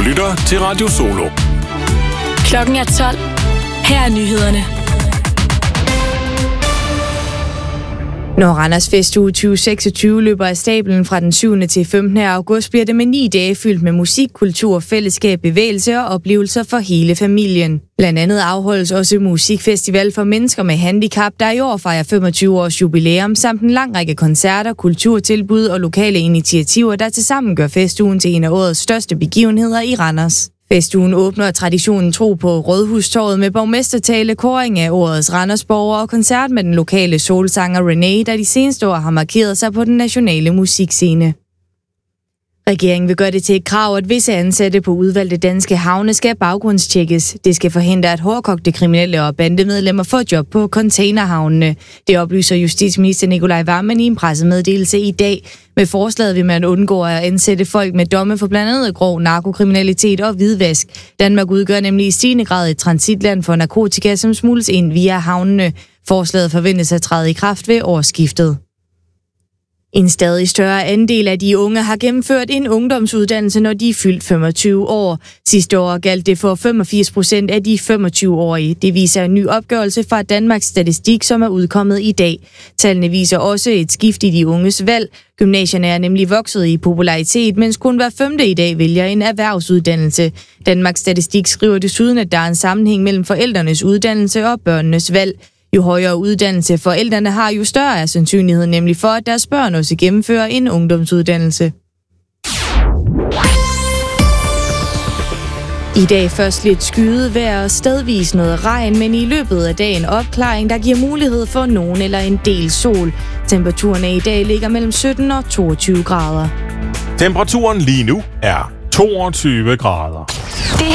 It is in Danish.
lytter til Radio Solo. Klokken er 12. Her er nyhederne. Når Randers Festuge 2026 løber af stablen fra den 7. til 15. august, bliver det med 9 dage fyldt med musik, kultur, fællesskab, bevægelse og oplevelser for hele familien. Blandt andet afholdes også musikfestival for mennesker med handicap, der i år fejrer 25 års jubilæum, samt en lang række koncerter, kulturtilbud og lokale initiativer, der tilsammen gør festugen til en af årets største begivenheder i Randers. Festugen åbner traditionen tro på Rådhustorvet med borgmestertale, kåring af årets Randersborger og koncert med den lokale solsanger René, der de seneste år har markeret sig på den nationale musikscene. Regeringen vil gøre det til et krav, at visse ansatte på udvalgte danske havne skal baggrundstjekkes. Det skal forhindre, at hårdkogte kriminelle og bandemedlemmer får job på containerhavnene. Det oplyser justitsminister Nicolai Wammen i en pressemeddelelse i dag. Med forslaget vil man undgå at ansætte folk med domme for blandt andet grov narkokriminalitet og hvidvask. Danmark udgør nemlig i stigende grad et transitland for narkotika, som smugles ind via havnene. Forslaget forventes at træde i kraft ved årsskiftet. En stadig større andel af de unge har gennemført en ungdomsuddannelse, når de er fyldt 25 år. Sidste år galt det for 85% af de 25-årige. Det viser en ny opgørelse fra Danmarks Statistik, som er udkommet i dag. Tallene viser også et skift i de unges valg. Gymnasierne er nemlig vokset i popularitet, mens kun hver 5. i dag vælger en erhvervsuddannelse. Danmarks Statistik skriver desuden, at der er en sammenhæng mellem forældrenes uddannelse og børnenes valg. Jo højere uddannelse forældrene har, jo større er sandsynligheden nemlig for, at deres børn også gennemfører en ungdomsuddannelse. I dag først lidt skyet vejr og stedvis noget regn, men i løbet af dagen opklaring, der giver mulighed for nogen eller en del sol. Temperaturerne i dag ligger mellem 17 og 22 grader. Temperaturen lige nu er 22 grader. Det